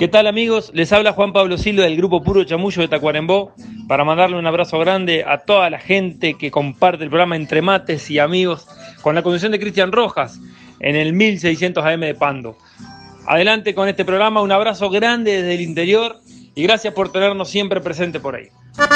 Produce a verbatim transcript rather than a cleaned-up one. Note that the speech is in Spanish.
¿Qué tal, amigos? Les habla Juan Pablo Silva del grupo Puro Chamullo de Tacuarembó para mandarle un abrazo grande a toda la gente que comparte el programa Entre Mates y Amigos con la conducción de Cristian Rojas en el mil seiscientos A M de Pando. Adelante con este programa, un abrazo grande desde el interior y gracias por tenernos siempre presente por ahí.